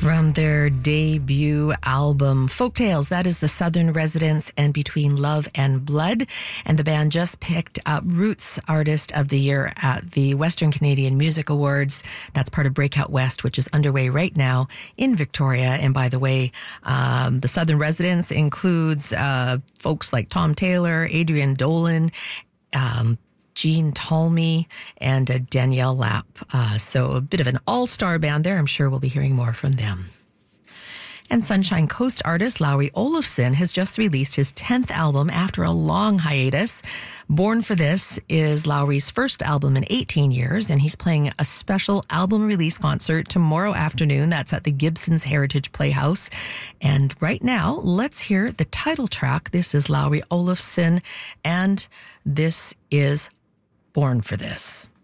From their debut album, Folktales, that is the Southern Residents and Between Love and Blood. And the band just picked up Roots Artist of the Year at the Western Canadian Music Awards. That's part of Breakout West, which is underway right now in Victoria. And by the way, the Southern Residents includes folks like Tom Taylor, Adrian Dolan, Jean Talmy, and Danielle Lapp. So a bit of an all-star band there. I'm sure we'll be hearing more from them. And Sunshine Coast artist Lowry Olafson has just released his 10th album after a long hiatus. Born for This is Lowry's first album in 18 years, and he's playing a special album release concert tomorrow afternoon. That's at the Gibsons Heritage Playhouse. And right now, let's hear the title track. This is Lowry Olafson, and this is Born for This.